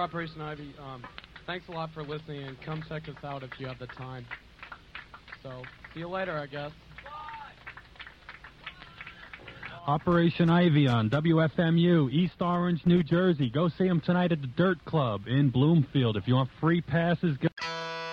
Operation Ivy. Thanks a lot for listening, and come check us out if you have the time. So, see you later, I guess. Operation Ivy on WFMU, East Orange, New Jersey. Go see them tonight at the Dirt Club in Bloomfield. If you want free passes, go...